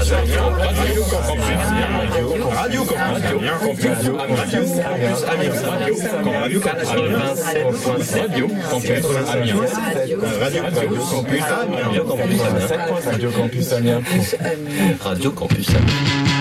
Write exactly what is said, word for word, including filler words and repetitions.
Radio Campus Amiens, Radio Campus Amiens, Radio Campus Radio Campus Amiens, Radio Campus Amiens, Radio Campus Amiens, Radio Campus Amiens, Radio Campus Amiens.